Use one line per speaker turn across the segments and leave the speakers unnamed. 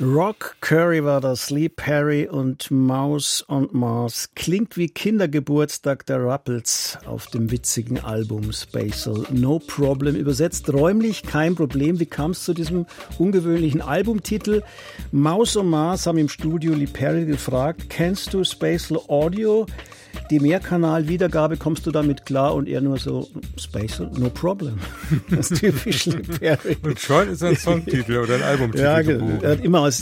Rock Curry war das, Lee Perry und Mouse on Mars. Klingt wie Kindergeburtstag der Ruppels auf dem witzigen Album Spatial No Problem. Übersetzt räumlich kein Problem. Wie kam es zu diesem ungewöhnlichen Albumtitel? Mouse on Mars haben im Studio Lee Perry gefragt, kennst du Spatial Audio? Die Mehrkanal-Wiedergabe, kommst du damit klar? Und er nur so, Spatial, no problem. Das ist typisch Lee Perry.
Und schon ist ein Songtitel oder ein Albumtitel.
Ja, er hat immer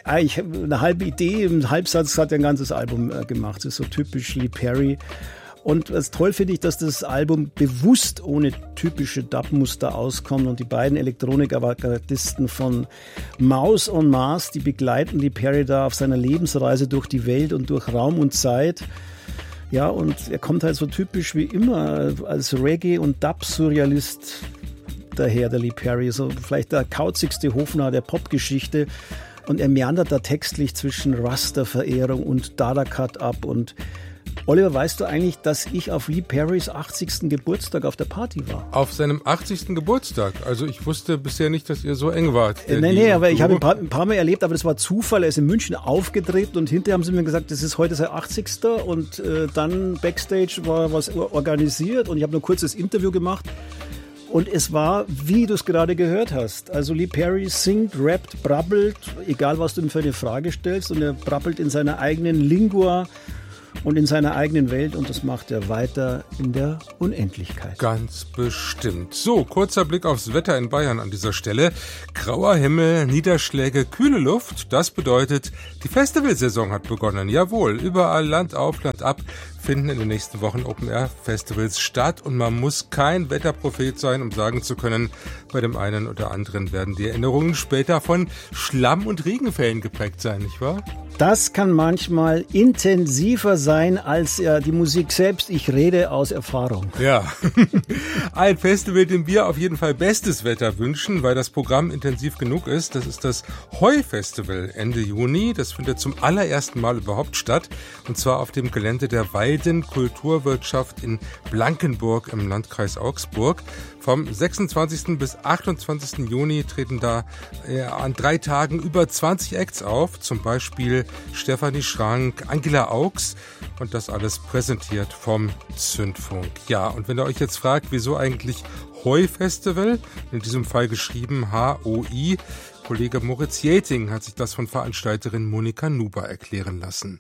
eine halbe Idee, im Halbsatz hat er ein ganzes Album gemacht. Das ist so typisch Lee Perry. Und was toll finde ich, dass das Album bewusst ohne typische Dub-Muster auskommt und die beiden Elektronik-Avantgardisten von Mouse on Mars, die begleiten Lee Perry da auf seiner Lebensreise durch die Welt und durch Raum und Zeit. Ja, und er kommt halt so typisch wie immer als Reggae- und Dub-Surrealist daher, der Lee Perry. So vielleicht der kauzigste Hofnarr der Popgeschichte. Und er meandert da textlich zwischen Rasta-Verehrung und Dada-Cut ab. Und Oliver, weißt du eigentlich, dass ich auf Lee Perrys 80. Geburtstag auf der Party war?
Auf seinem 80. Geburtstag? Also ich wusste bisher nicht, dass ihr so eng wart.
Nee, aber ich habe ihn ein paar Mal erlebt, aber das war Zufall. Er ist in München aufgetreten und hinterher haben sie mir gesagt, das ist heute sein 80. Und dann Backstage war was organisiert und ich habe nur kurz das Interview gemacht. Und es war, wie du es gerade gehört hast. Also Lee Perry singt, rappt, brabbelt, egal was du ihm für eine Frage stellst. Und er brabbelt in seiner eigenen Lingua und in seiner eigenen Welt, und das macht er weiter in der Unendlichkeit.
Ganz bestimmt. So, kurzer Blick aufs Wetter in Bayern an dieser Stelle. Grauer Himmel, Niederschläge, kühle Luft. Das bedeutet, die Festivalsaison hat begonnen. Jawohl, überall Land auf, Land ab finden in den nächsten Wochen Open-Air-Festivals statt. Und man muss kein Wetterprophet sein, um sagen zu können, bei dem einen oder anderen werden die Erinnerungen später von Schlamm- und Regenfällen geprägt sein, nicht wahr?
Das kann manchmal intensiver sein als die Musik selbst. Ich rede aus Erfahrung.
Ja, ein Festival, dem wir auf jeden Fall bestes Wetter wünschen, weil das Programm intensiv genug ist. Das ist das Heu-Festival Ende Juni. Das findet zum allerersten Mal überhaupt statt. Und zwar auf dem Gelände der Walden Kulturwirtschaft in Blankenburg im Landkreis Augsburg. Vom 26. bis 28. Juni treten da an 3 Tagen über 20 Acts auf. Zum Beispiel Stefanie Schrank, Angela Augs und das alles präsentiert vom Zündfunk. Ja, und wenn ihr euch jetzt fragt, wieso eigentlich Heu-Festival, in diesem Fall geschrieben H-O-I, Kollege Moritz Jäting hat sich das von Veranstalterin Monika Nuber erklären lassen.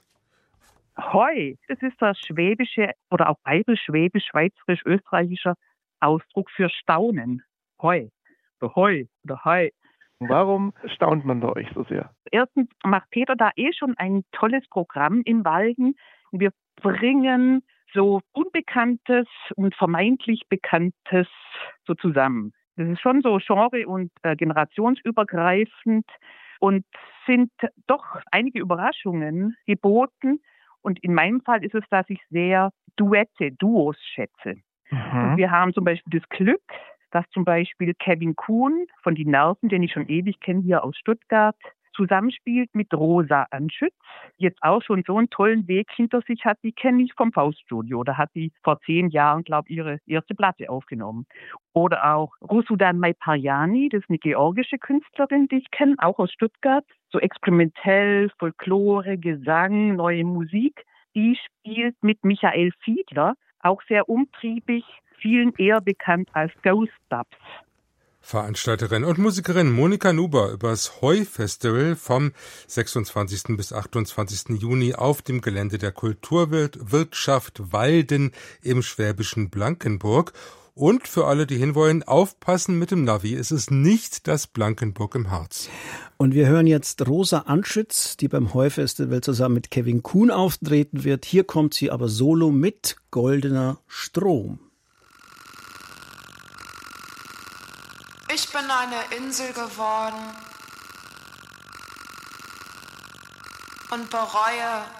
Heu, das ist das schwäbische oder auch bayerisch-schwäbisch, schweizerisch, österreichischer Ausdruck für Staunen. Heu oder Heu oder Heu.
Warum staunt man bei euch so sehr?
Erstens macht Peter da schon ein tolles Programm im Walden. Wir bringen so Unbekanntes und vermeintlich Bekanntes so zusammen. Das ist schon so genre- und generationsübergreifend und sind doch einige Überraschungen geboten. Und in meinem Fall ist es, dass ich sehr Duos schätze. Und wir haben zum Beispiel das Glück, dass zum Beispiel Kevin Kuhn von Die Nerven, den ich schon ewig kenne, hier aus Stuttgart, zusammenspielt mit Rosa Anschütz, jetzt auch schon so einen tollen Weg hinter sich hat. Die kenne ich vom Fauststudio. Da hat die vor 10 Jahren, glaube ich, ihre erste Platte aufgenommen. Oder auch Rusudan Maiparjani, das ist eine georgische Künstlerin, die ich kenne, auch aus Stuttgart. So experimentell, Folklore, Gesang, neue Musik. Die spielt mit Michael Fiedler, auch sehr umtriebig, vielen eher bekannt als Ghost Dubs.
Veranstalterin und Musikerin Monika Nuber übers Heu-Festival vom 26. bis 28. Juni auf dem Gelände der Kulturwirtschaft Walden im schwäbischen Blankenburg. Und für alle, die hinwollen, aufpassen mit dem Navi. Es ist nicht das Blankenburg im Harz.
Und wir hören jetzt Rosa Anschütz, die beim Heu-Festival zusammen mit Kevin Kuhn auftreten wird. Hier kommt sie aber solo mit Goldener Strom.
Ich bin eine Insel geworden und bereue